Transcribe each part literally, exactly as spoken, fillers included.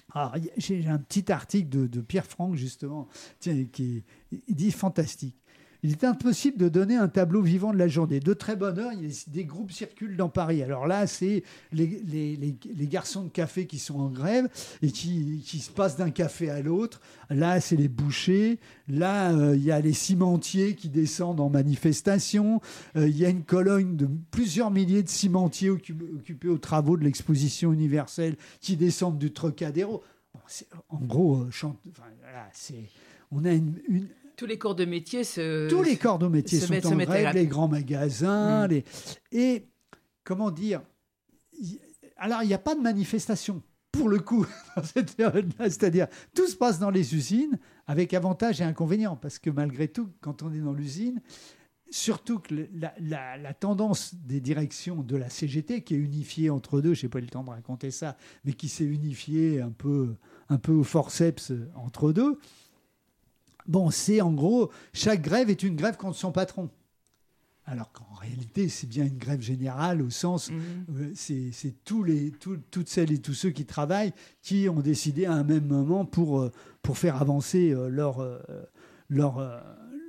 Alors, j'ai un petit article de, de Pierre Franck, justement, tiens, qui il dit fantastique. Il est impossible de donner un tableau vivant de la journée. De très bonne heure, il y a des groupes circulent dans Paris. Alors là, c'est les, les, les, les garçons de café qui sont en grève et qui, qui se passent d'un café à l'autre. Là, c'est les bouchers. Là, euh, il y a les cimentiers qui descendent en manifestation. Euh, il y a une colonne de plusieurs milliers de cimentiers occupés, occupés aux travaux de l'exposition universelle qui descendent du Trocadéro. Bon, en gros, euh, chante, enfin, voilà, c'est, on a une... une Tous les corps de métier se Tous les corps de métier se sont mettent- en se mettent à grève, la- les grands magasins. Mm. Les... Et, comment dire, y- alors il n'y a pas de manifestation, pour le coup, dans cette période-là. C'est-à-dire, tout se passe dans les usines, avec avantages et inconvénients. Parce que malgré tout, quand on est dans l'usine, surtout que le- la, la- la tendance des directions de la C G T, qui est unifiée entre deux, je n'ai pas eu le temps de raconter ça, mais qui s'est unifiée un peu, un peu au forceps entre deux, bon, c'est en gros, chaque grève est une grève contre son patron. Alors qu'en réalité, c'est bien une grève générale au sens, Mhm. euh, c'est, c'est tous les, tout- toutes celles et tous ceux qui travaillent qui ont décidé à un même moment pour, euh, pour faire avancer euh, leur, euh, leur, euh,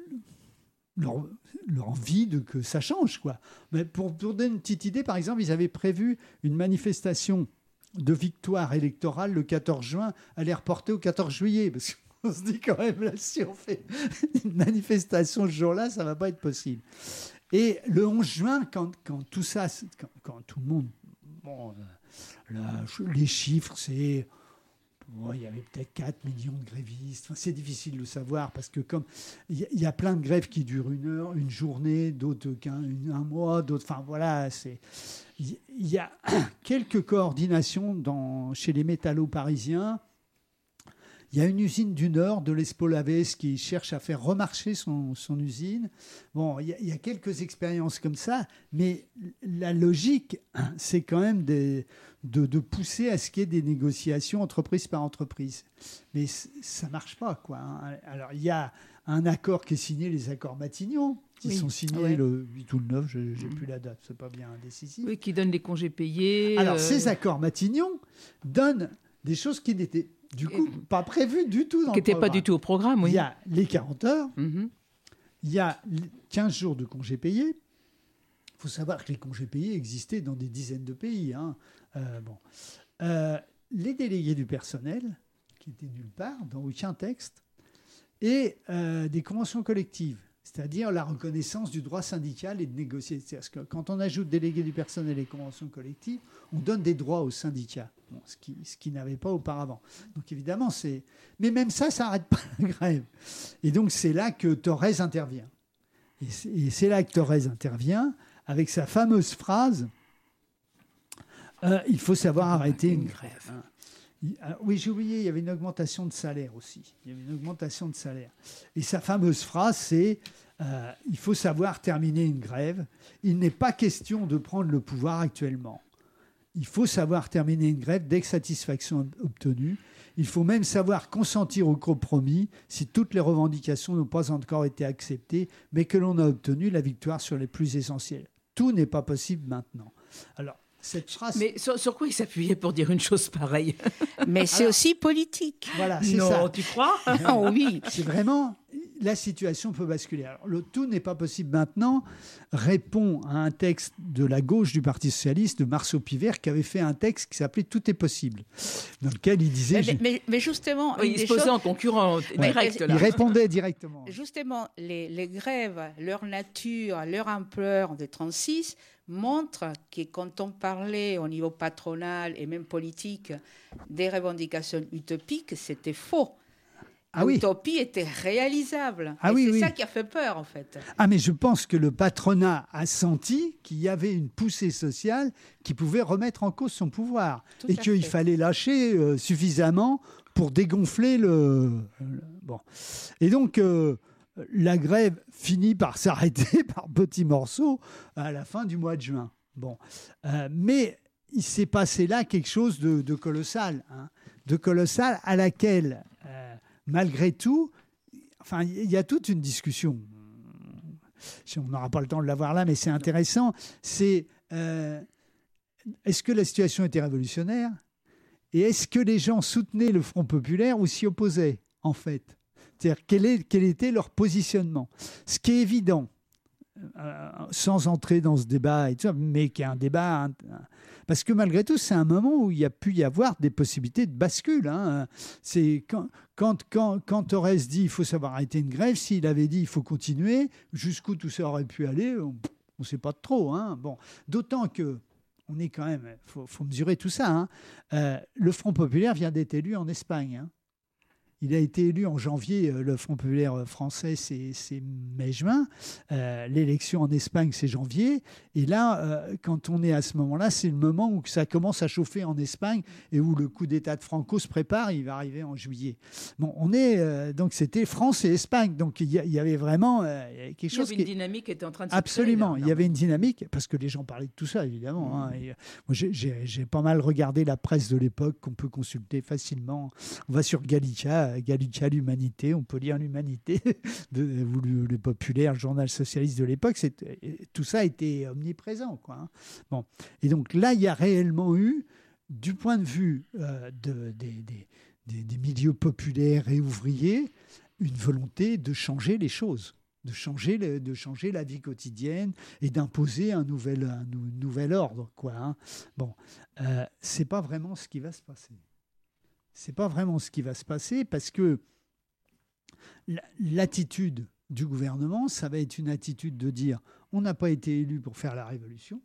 leur, leur envie de que ça change, quoi. Mais pour, pour donner une petite idée, par exemple, ils avaient prévu une manifestation de victoire électorale le quatorze juin, à les reporter au quatorze juillet, parce qu'on se dit quand même, là, si on fait une manifestation ce jour-là, ça ne va pas être possible. Et le onze juin, quand, quand tout ça, quand, quand tout le monde, bon, euh, là, les chiffres, c'est, bon, il y avait peut-être quatre millions de grévistes. Enfin, c'est difficile de le savoir parce que comme il y, y a plein de grèves qui durent une heure, une journée, d'autres qu'un une- un mois, d'autres. Enfin voilà, c'est. Il y, y a quelques coordinations dans, chez les métallos parisiens. Il y a une usine du Nord, de l'Espolaves, qui cherche à faire remarcher son, son usine. Bon, il y, a, il y a quelques expériences comme ça, mais la logique, c'est quand même des, de, de pousser à ce qu'il y ait des négociations entreprise par entreprise. Mais c- ça ne marche pas, quoi. hein. Alors, il y a un accord qui est signé, les accords Matignon, qui Oui. sont signés Ouais. le huit ou le neuf, je n'ai plus la date, c'est pas bien décisif. Oui, qui donne les congés payés. Alors, euh, ces accords Matignon donnent des choses qui n'étaient, du coup, pas prévues du tout dans qui le n'étaient pas programme. du tout au programme, oui. Il y a les quarante heures, Mhm. il y a quinze jours de congés payés. Il faut savoir que les congés payés existaient dans des dizaines de pays. hein. Euh, bon. Euh, les délégués du personnel, qui étaient nulle part, dans aucun texte, et euh, des conventions collectives, c'est-à-dire la reconnaissance du droit syndical et de négocier. C'est-à-dire que quand on ajoute délégués du personnel et conventions collectives, on donne des droits aux syndicats, bon, ce qui, ce qui n'avait pas auparavant. Donc évidemment, c'est... Mais même ça, ça n'arrête pas la grève. Et donc c'est là que Thorez intervient. Et c'est, et c'est là que Thorez intervient avec sa fameuse phrase euh, « Il faut savoir arrêter une grève ». Hein. Il- ah, oui, j'ai oublié, il y avait une augmentation de salaire aussi. Il y avait une augmentation de salaire. Et sa fameuse phrase, c'est euh, il faut savoir terminer une grève. Il n'est pas question de prendre le pouvoir actuellement. Il faut savoir terminer une grève dès que satisfaction ob- obtenue. Il faut même savoir consentir au compromis si toutes les revendications n'ont pas encore été acceptées, mais que l'on a obtenu la victoire sur les plus essentielles. Tout n'est pas possible maintenant. Alors, cette phrase... Mais sur, sur quoi il s'appuyait pour dire une chose pareille? Mais c'est Alors- aussi politique. Voilà, c'est Non, ça. tu crois? Ah oui. C'est vraiment, la situation peut basculer. Alors, le tout n'est pas possible maintenant répond à un texte de la gauche du Parti socialiste, de Marceau Pivert, qui avait fait un texte qui s'appelait Tout est possible, dans lequel il disait... Mais, mais- mais justement, Oui, une il des se posait choses- en concurrent direct, mais- là. il répondait directement. Justement, les, les grèves, leur nature, leur ampleur de trente-six montrent que quand on parlait au niveau patronal et même politique des revendications utopiques, c'était faux. Ah oui. L'utopie était réalisable. Ah et oui, c'est oui. ça qui a fait peur, en fait. Ah, mais je pense que le patronat a senti qu'il y avait une poussée sociale qui pouvait remettre en cause son pouvoir Tout et à qu'il fait. fallait lâcher euh, suffisamment pour dégonfler le... le- bon. Et donc, euh, la grève finit par s'arrêter par petits morceaux à la fin du mois de juin. Bon. Euh, mais il s'est passé là quelque chose de, de colossal, hein, de colossal à laquelle, euh, malgré tout, enfin, il y a toute une discussion. On n'aura pas le temps de la voir là, mais c'est intéressant. C'est euh, est-ce que la situation était révolutionnaire? Et est-ce que les gens soutenaient le Front populaire ou s'y opposaient, en fait ? C'est-à-dire, quel, est, quel était leur positionnement ? Ce qui est évident, euh, sans entrer dans ce débat, et tout ça, mais qui est un débat... Hein, parce que malgré tout, c'est un moment où il y a pu y avoir des possibilités de bascule. Hein. C'est quand, quand, quand, quand Thorez dit qu'il faut savoir arrêter une grève, s'il avait dit qu'il faut continuer, jusqu'où tout ça aurait pu aller, on ne sait pas trop. Hein. Bon, d'autant que on est quand même, il faut, faut mesurer tout ça. Hein. Euh, le Front populaire vient d'être élu en Espagne. Hein. Il a été élu en janvier, le Front populaire français, c'est, c'est mai-juin. Euh, l'élection en Espagne, c'est janvier. Et là, euh, quand on est à ce moment-là, c'est le moment où ça commence à chauffer en Espagne et où le coup d'État de Franco se prépare. Il va arriver en juillet. Bon, on est, euh, donc c'était France et Espagne. Donc il y, y avait vraiment euh, quelque chose. Il y avait qui... une dynamique qui était en train de se Absolument, créer, il y avait une dynamique, parce que les gens parlaient de tout ça, évidemment. Mmh. Hein, et, moi, j'ai, j'ai, j'ai pas mal regardé la presse de l'époque qu'on peut consulter facilement. On va sur Gallica. Gallica, l'Humanité, on peut lire l'Humanité, de, ou le, le Populaire, le journal socialiste de l'époque, c'est, tout ça était omniprésent, quoi. Hein. Bon. Et donc là, il y a réellement eu, du point de vue euh, de, des, des, des, des milieux populaires et ouvriers, une volonté de changer les choses, de changer, le, de changer la vie quotidienne et d'imposer un nouvel, un nouvel ordre, quoi. Hein. Bon, euh, c'est pas vraiment ce qui va se passer. C'est pas vraiment ce qui va se passer parce que l'attitude du gouvernement, ça va être une attitude de dire on n'a pas été élu pour faire la révolution,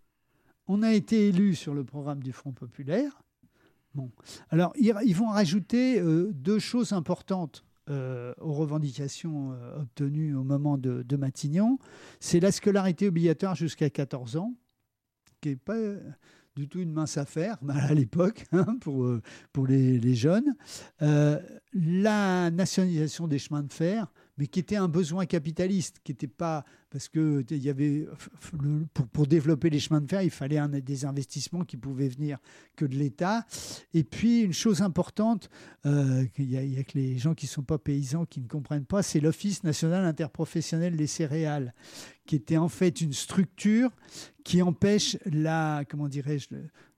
on a été élu sur le programme du Front populaire. Bon, alors ils, ils vont rajouter euh, deux choses importantes euh, aux revendications euh, obtenues au moment de, de Matignon. C'est la scolarité obligatoire jusqu'à quatorze ans, qui n'est pas du tout une mince affaire à l'époque, hein, pour, pour les, les jeunes. Euh, la nationalisation des chemins de fer, mais qui était un besoin capitaliste, qui n'était pas... Parce que il y avait, pour, pour développer les chemins de fer, il fallait un, des investissements qui pouvaient venir que de l'État. Et puis, une chose importante, euh, il n'y a, a que les gens qui ne sont pas paysans qui ne comprennent pas, c'est l'Office national interprofessionnel des céréales, qui était en fait une structure qui empêche la, comment dirais-je,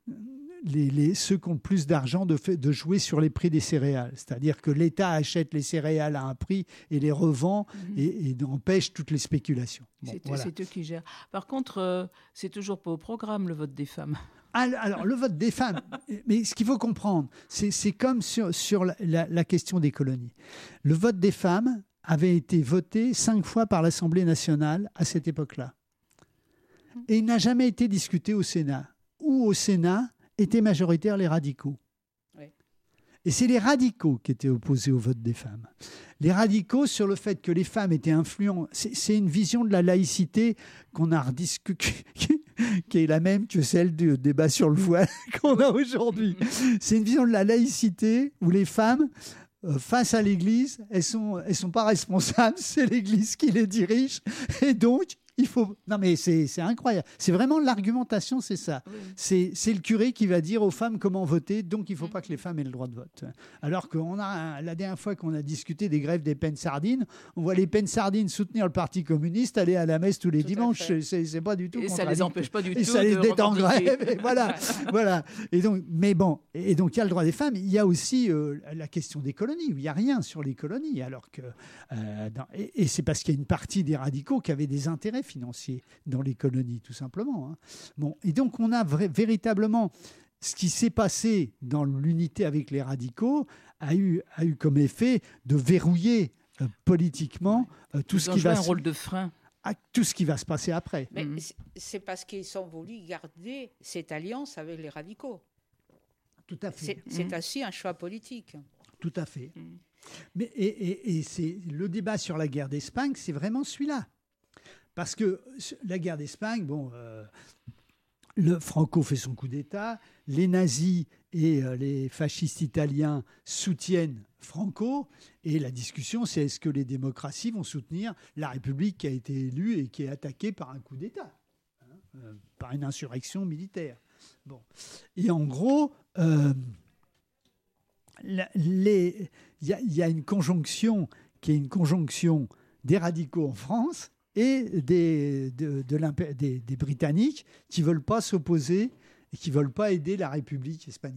les, les, ceux qui ont le plus d'argent de, fait, de jouer sur les prix des céréales. C'est-à-dire que l'État achète les céréales à un prix et les revend mmh. et, et empêche toutes les spéculations. Bon, c'est, voilà. c'est eux qui gèrent. Par contre, euh, c'est toujours pas au programme, le vote des femmes. Alors, le vote des femmes, mais ce qu'il faut comprendre, c'est, c'est comme sur, sur la, la, la question des colonies. Le vote des femmes avait été voté cinq fois par l'Assemblée nationale à cette époque-là. Et il n'a jamais été discuté au Sénat. Ou au Sénat étaient majoritaires les radicaux. Oui. Et c'est les radicaux qui étaient opposés au vote des femmes. Les radicaux sur le fait que les femmes étaient influentes. C'est, c'est une vision de la laïcité qu'on a rediscutée, qui est la même que celle du débat sur le voile qu'on a aujourd'hui. C'est une vision de la laïcité où les femmes, euh, face à l'Église, elles ne sont, elles sont pas responsables, c'est l'Église qui les dirige. Et donc, il faut... Non mais c'est, c'est incroyable. C'est vraiment l'argumentation, c'est ça. Oui. C'est, c'est le curé qui va dire aux femmes comment voter, donc il ne faut pas que les femmes aient le droit de vote. Alors que on a, la dernière fois qu'on a discuté des grèves des pennes sardines, on voit les pennes sardines soutenir le Parti communiste, aller à la messe tous les tout dimanches. C'est, c'est pas du tout. Et ça ne les empêche pas du et tout. Ça les de détend en grève. Et voilà, voilà. Et donc, mais bon, et donc il y a le droit des femmes. Il y a aussi euh, la question des colonies, où il n'y a rien sur les colonies. Alors que, euh, dans, et, et c'est parce qu'il y a une partie des radicaux qui avaient des intérêts financiers dans les colonies, tout simplement. Hein. Bon, et donc on a vra- véritablement ce qui s'est passé dans l'unité avec les radicaux a eu, a eu comme effet de verrouiller euh, politiquement euh, tout Ils ce ont qui joué va un se... rôle de frein. à tout ce qui va se passer après. Mais mmh. c'est parce qu'ils ont voulu garder cette alliance avec les radicaux. Tout à fait. C'est, c'est mmh. aussi un choix politique. Tout à fait. Mmh. Mais, et, et, et c'est, le débat sur la guerre d'Espagne, c'est vraiment celui-là. Parce que la guerre d'Espagne, bon, euh, le Franco fait son coup d'État, les nazis et euh, les fascistes italiens soutiennent Franco, et la discussion, c'est est-ce que les démocraties vont soutenir la République qui a été élue et qui est attaquée par un coup d'État, hein, euh, par une insurrection militaire. Bon. Et en gros, euh, il y, y a une conjonction qui est une conjonction des radicaux en France et des, de, de des, des Britanniques qui ne veulent pas s'opposer et qui ne veulent pas aider la République espagnole.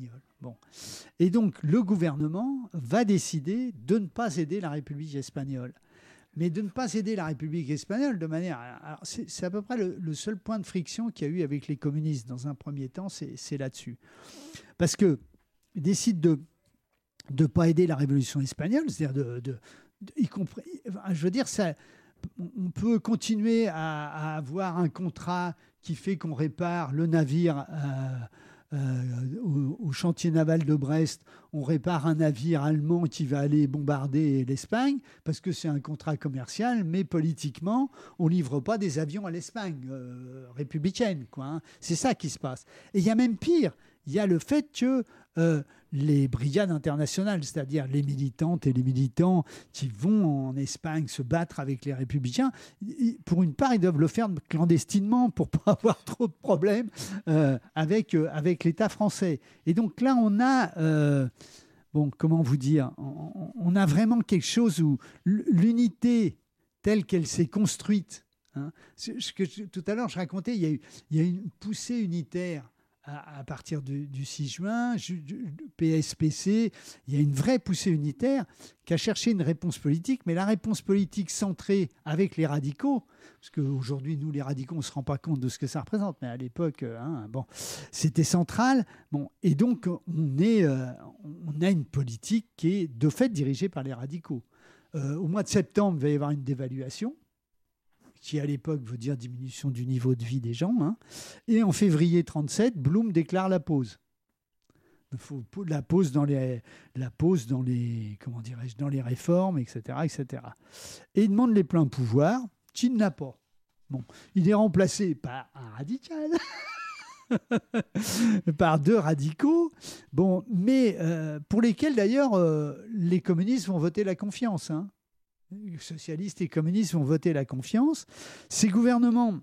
Bon. Et donc, le gouvernement va décider de ne pas aider la République espagnole. Mais de ne pas aider la République espagnole de manière... Alors c'est, c'est à peu près le, le seul point de friction qu'il y a eu avec les communistes dans un premier temps, c'est, c'est là-dessus. Parce qu'ils décident de ne pas aider la Révolution espagnole, c'est-à-dire de... de, de y compris, je veux dire, ça, on peut continuer à, à avoir un contrat qui fait qu'on répare le navire... Euh, Euh, au, au chantier naval de Brest, on répare un navire allemand qui va aller bombarder l'Espagne parce que c'est un contrat commercial, mais politiquement, on ne livre pas des avions à l'Espagne euh, républicaine, quoi, hein. C'est ça qui se passe. Et il y a même pire, il y a le fait que euh, les brigades internationales, c'est-à-dire les militantes et les militants qui vont en Espagne se battre avec les républicains, pour une part, ils doivent le faire clandestinement pour ne pas avoir trop de problèmes euh, avec, euh, avec l'État français. Et donc là, on a... Euh, bon, comment vous dire, on, on a vraiment quelque chose où l'unité telle qu'elle s'est construite, hein, ce que je, tout à l'heure je racontais, il y a eu, il y a une poussée unitaire à, à partir du, du six juin, P S P C, il y a une vraie poussée unitaire qui a cherché une réponse politique, mais la réponse politique centrée avec les radicaux, parce qu'aujourd'hui, nous, les radicaux, on ne se rend pas compte de ce que ça représente, mais à l'époque, hein, bon, c'était central. Bon, et donc, on, est, euh, on a une politique qui est de fait dirigée par les radicaux. Euh, au mois de septembre, il va y avoir une dévaluation, qui à l'époque veut dire diminution du niveau de vie des gens. Hein. Et en février trente-sept, Blum déclare la pause. La pause dans les, la pause dans les, comment dirais-je, dans les réformes, et cetera, et cetera. Et il demande les pleins pouvoirs, qu'il n'a pas. Bon, il est remplacé par un radical, par deux radicaux, bon, mais euh, pour lesquels d'ailleurs euh, les communistes vont voter la confiance. Hein. Les socialistes et communistes vont voter la confiance. Ces gouvernements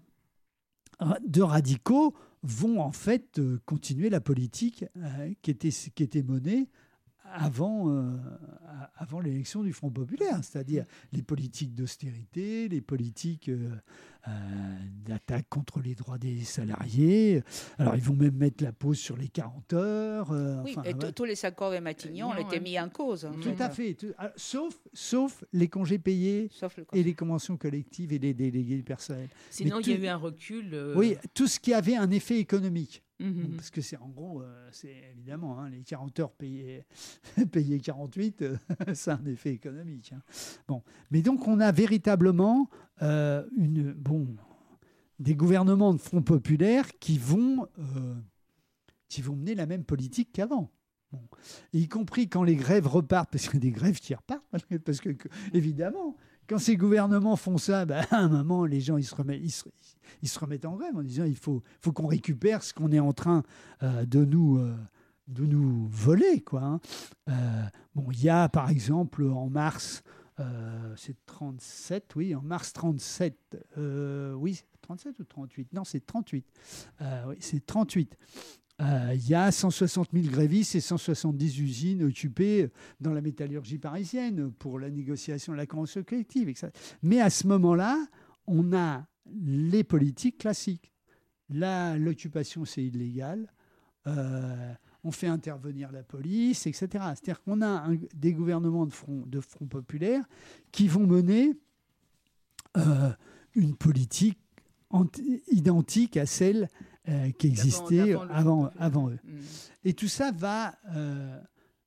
de radicaux vont en fait euh, continuer la politique euh, qui, était, qui était menée avant, euh, avant l'élection du Front populaire, c'est-à-dire les politiques d'austérité, les politiques euh, euh, d'attaque contre les droits des salariés. Alors, ils vont même mettre la pause sur les quarante heures. Euh, oui, enfin, et ouais. tous les accords de Matignon Euh, ont été ouais. mis en cause. En Tout fait. à fait. Tout, alors, sauf, sauf les congés payés Sauf le et les conventions collectives et les délégués personnels. Sinon, Mais il y a tout- eu un recul. euh, Oui, tout ce qui avait un effet économique. mhm. Bon, parce que c'est en gros, euh, c'est évidemment, hein, les quarante heures payées, payées quarante-huit, euh, c'est un effet économique. Hein. Bon. Mais donc on a véritablement euh, une, bon, des gouvernements de front populaire qui vont, euh, qui vont mener la même politique qu'avant. Bon. Y compris quand les grèves repartent, parce qu'il y a des grèves qui repartent, parce que, que évidemment, quand ces gouvernements font ça, ben, à un moment, les gens ils se, remettent, ils, se, ils se remettent en grève en disant il faut, faut qu'on récupère ce qu'on est en train euh, de, nous, euh, de nous voler. Quoi, hein. euh, bon, il y a par exemple en mars, euh, c'est trente-sept, oui, en mars trente-sept, euh, oui, trente-sept ou trente-huit, non, c'est trente-huit. Euh, oui, c'est trente-huit. Il euh, y a cent soixante mille grévistes et cent soixante-dix usines occupées dans la métallurgie parisienne pour la négociation de la convention collective. Et cetera. Mais à ce moment-là, on a les politiques classiques. Là, l'occupation, c'est illégal. Euh, on fait intervenir la police, et cetera. C'est-à-dire qu'on a un, des gouvernements de front, de front populaire qui vont mener euh, une politique anti- identique à celle Euh, qui existait D'avant- d'avant le avant, Front avant populaire. eux. Mhm. Et tout ça va euh,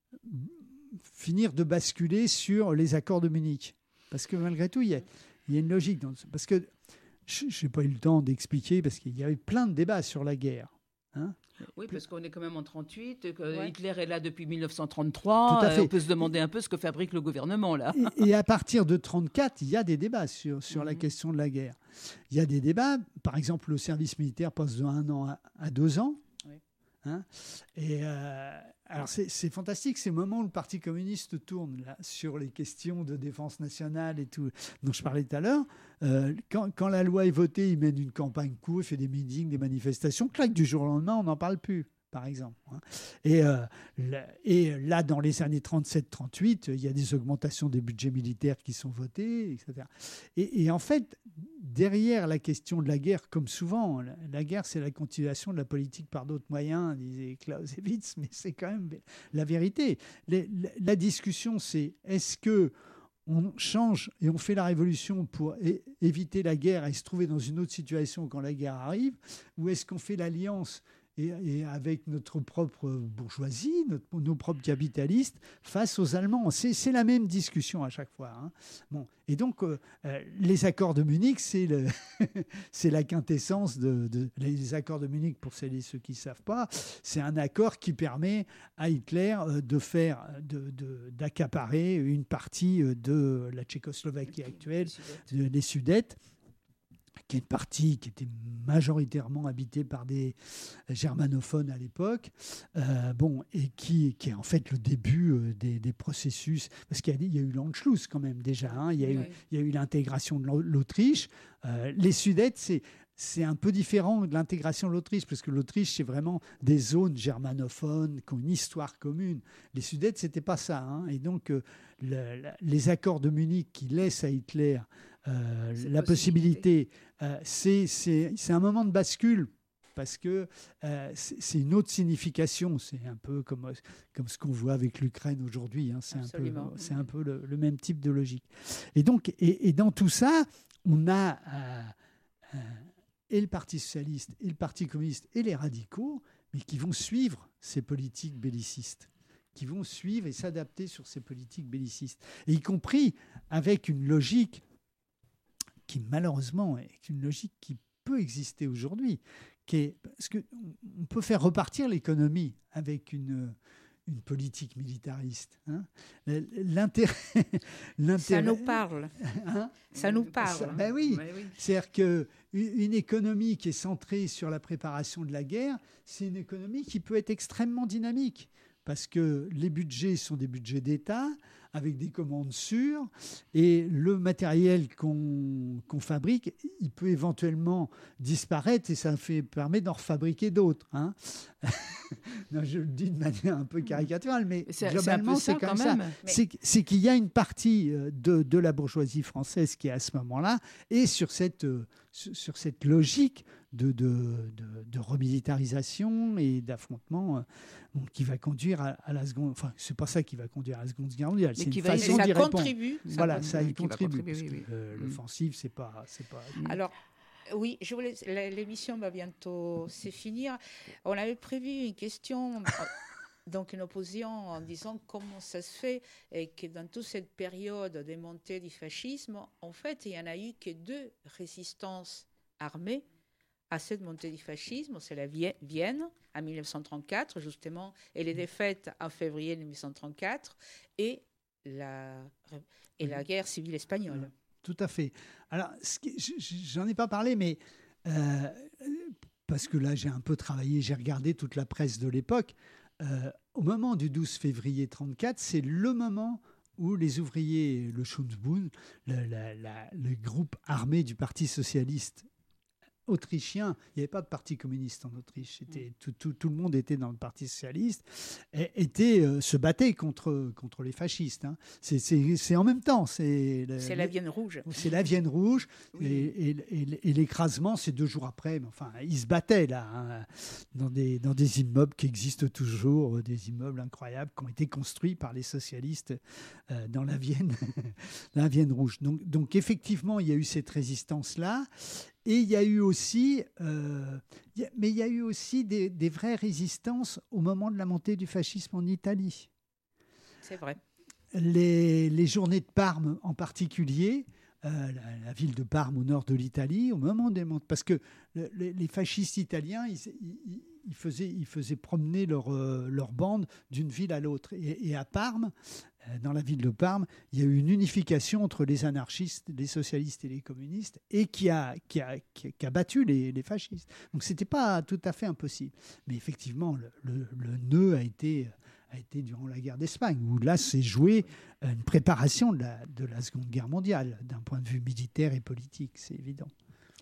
finir de basculer sur les accords de Munich. Parce que malgré tout, il y a, il y a une logique. Dans ce, parce que je n'ai pas eu le temps d'expliquer, parce qu'il y avait plein de débats sur la guerre. Hein. Oui, parce qu'on est quand même en trente-huit, que Ouais. Hitler est là depuis mille neuf cent trente-trois. Tout à fait. euh, on peut se demander un peu ce que fabrique le gouvernement, là. Et, et à partir de trente-quatre, il y a des débats sur, sur la Mhm. question de la guerre. Il y a des débats, par exemple, le service militaire passe de un an à, à deux ans. Oui. Hein. Et euh, alors c'est, c'est fantastique, ces moments où le Parti communiste tourne là, sur les questions de défense nationale et tout, dont je parlais tout à l'heure. Euh, quand, quand la loi est votée, ils mènent une campagne courte, ils font des meetings, des manifestations. Clac, du jour au lendemain, on n'en parle plus, par exemple. Hein. Et, euh, là, et là, dans les années trente-sept trente-huit, il y a des augmentations des budgets militaires qui sont votées, et cetera. Et, et en fait, derrière la question de la guerre, comme souvent, la, la guerre, c'est la continuation de la politique par d'autres moyens, disait Clausewitz, mais c'est quand même la vérité. Les, la, la discussion, c'est est-ce que on change et on fait la révolution pour é- éviter la guerre et se trouver dans une autre situation quand la guerre arrive, ou est-ce qu'on fait l'alliance et, et avec notre propre bourgeoisie, notre, nos propres capitalistes, face aux Allemands? C'est, c'est la même discussion à chaque fois. Hein. Bon. Et donc, euh, les accords de Munich, c'est, le c'est la quintessence de, de... Les accords de Munich, pour celles et ceux qui ne savent pas, c'est un accord qui permet à Hitler de faire, de, de, d'accaparer une partie de la Tchécoslovaquie actuelle, les Sudètes, qui est une partie qui était majoritairement habitée par des germanophones à l'époque, euh, bon, et qui, qui est en fait le début euh, des, des processus, parce qu'il y a, il y a eu l'Anschluss quand même déjà, hein, il, y a eu, il y a eu l'intégration de l'Autriche. Euh, les Sudètes, c'est, c'est un peu différent de l'intégration de l'Autriche, parce que l'Autriche, c'est vraiment des zones germanophones qui ont une histoire commune. Les Sudètes, c'était pas ça. Hein, et donc, euh, le, la, les accords de Munich qui laissent à Hitler Euh, la possibilité, euh, c'est, c'est, c'est un moment de bascule parce que euh, c'est, c'est une autre signification. C'est un peu comme, comme ce qu'on voit avec l'Ukraine aujourd'hui. Hein. C'est Absolument. un peu, c'est un peu le, le même type de logique. Et donc, et, et dans tout ça, on a euh, euh, et le Parti socialiste, et le Parti communiste, et les radicaux, mais qui vont suivre ces politiques bellicistes, qui vont suivre et s'adapter sur ces politiques bellicistes, et y compris avec une logique qui malheureusement est une logique qui peut exister aujourd'hui, qui est, parce qu'on peut faire repartir l'économie avec une, une politique militariste. Hein. L'intérêt, l'intérêt... Ça nous parle. Hein Ça nous parle. Ça, ben oui. Ben oui. C'est-à-dire qu'une économie qui est centrée sur la préparation de la guerre, c'est une économie qui peut être extrêmement dynamique, parce que les budgets sont des budgets d'État, avec des commandes sûres, et le matériel qu'on, qu'on fabrique, il peut éventuellement disparaître, et ça fait, permet d'en refabriquer d'autres. Hein. Non, je le dis de manière un peu caricaturale, mais c'est, globalement, c'est, c'est comme ça. Mais... C'est, c'est qu'il y a une partie de, de la bourgeoisie française qui est à ce moment-là, et sur cette, sur cette logique de, de, de, de remilitarisation et d'affrontement euh, bon, qui va conduire à, à la seconde... Enfin, c'est pas ça qui va conduire à la Seconde Guerre mondiale. Mais c'est qui une va façon ça d'y contribue. répondre. Voilà, ça, ça y contribue. Parce oui, oui. que, euh, l'offensive, c'est pas... C'est pas... Alors... Oui, je voulais, l'émission va bientôt se finir. On avait prévu une question, donc une opposition en disant comment ça se fait et que dans toute cette période de montée du fascisme, en fait, il n'y en a eu que deux résistances armées à cette montée du fascisme. C'est la Vienne en dix-neuf cent trente-quatre, justement, et les défaites en février dix-neuf cent trente-quatre, et la, et la guerre civile espagnole. Tout à fait. Alors, ce qui, j'en ai pas parlé, mais euh, parce que là, j'ai un peu travaillé, j'ai regardé toute la presse de l'époque. Euh, au moment du douze février trente-quatre, c'est le moment où les ouvriers, le Schutzbund, le, la, la, le groupe armé du Parti socialiste autrichien, il n'y avait pas de parti communiste en Autriche, c'était, tout, tout, tout le monde était dans le Parti socialiste, et, était, euh, se battait contre, contre les fascistes. Hein. C'est, c'est, c'est en même temps. C'est, le, c'est la Vienne rouge. C'est la Vienne rouge, oui. et, et, et, et l'écrasement, c'est deux jours après. Mais enfin, ils se battaient là, hein, dans, des, dans des immeubles qui existent toujours, des immeubles incroyables qui ont été construits par les socialistes euh, dans la Vienne, la Vienne rouge. Donc, donc effectivement, il y a eu cette résistance-là. Et il y a eu aussi, euh, y a, mais il y a eu aussi des, des vraies résistances au moment de la montée du fascisme en Italie. C'est vrai. Les, les journées de Parme en particulier, euh, la, la ville de Parme au nord de l'Italie, au moment des montées, parce que le, les, les fascistes italiens, ils, ils, ils, faisaient, ils faisaient promener leur, euh, leur bande d'une ville à l'autre. Et, et à Parme, dans la ville de Parme, il y a eu une unification entre les anarchistes, les socialistes et les communistes, et qui a, qui a, qui a, qui a battu les, les fascistes. Donc ce n'était pas tout à fait impossible. Mais effectivement, le, le, le nœud a été, a été durant la guerre d'Espagne, où là s'est joué une préparation de la, de la Seconde Guerre mondiale, d'un point de vue militaire et politique, c'est évident.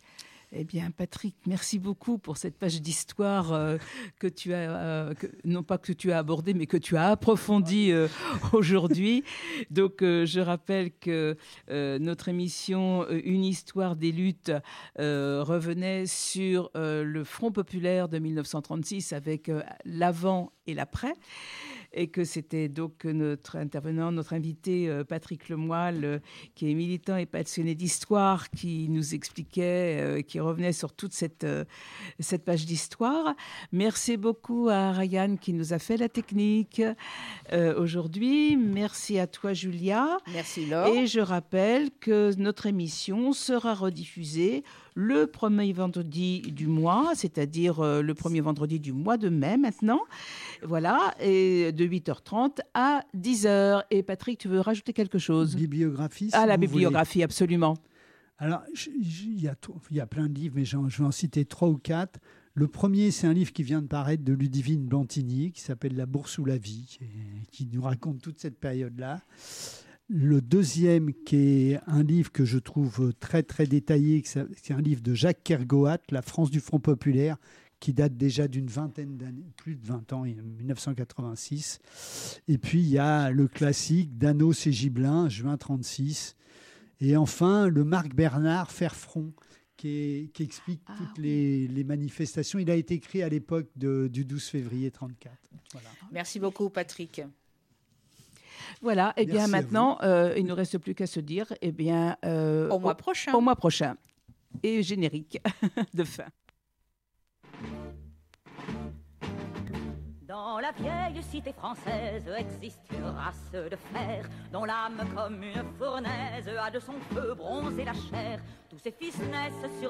Eh bien, Patrick, merci beaucoup pour cette page d'histoire euh, que tu as, euh, que, non pas que tu as abordée, mais que tu as approfondie euh, aujourd'hui. Donc, euh, je rappelle que euh, notre émission euh, Une histoire des luttes euh, revenait sur euh, le Front populaire de mille neuf cent trente-six avec euh, l'avant et l'après. Et que c'était donc notre intervenant, notre invité euh, Patrick Lemoyle, euh, qui est militant et passionné d'histoire, qui nous expliquait, euh, qui revenait sur toute cette, euh, cette page d'histoire. Merci beaucoup à Ryan qui nous a fait la technique euh, aujourd'hui. Merci à toi, Julia. Merci, Laure. Et je rappelle que notre émission sera rediffusée le premier vendredi du mois, c'est-à-dire euh, le premier vendredi du mois de mai maintenant. Voilà, et de huit heures trente à dix heures. Et Patrick, tu veux rajouter quelque chose ? Bibliographie. Si Ah, la vous bibliographie, voulez. Absolument. Alors, il y, y a plein de livres, mais je vais en citer trois ou quatre. Le premier, c'est un livre qui vient de paraître de Ludivine Bantini, qui s'appelle La bourse ou la vie, qui, qui nous raconte toute cette période-là. Le deuxième, qui est un livre que je trouve très, très détaillé, c'est un livre de Jacques Kergoat, La France du Front populaire, qui date déjà d'une vingtaine d'années, plus de vingt ans, mille neuf cent quatre-vingt-six. Et puis, il y a le classique d'Anos et Gibelin, juin trente-six. Et enfin, le Marc Bernard, Faire front, qui, est, qui explique ah, toutes oui. les, les manifestations. Il a été écrit à l'époque de, du douze février trente-quatre. Voilà. Merci beaucoup, Patrick. Voilà, et eh bien maintenant, euh, il ne nous reste plus qu'à se dire, eh bien, euh, au mois prochain. Au mois prochain. Et générique de fin. Dans la vieille cité française existe une race de fer dont l'âme comme une fournaise a de son feu bronzé la chair. Tous ses fils naissent sur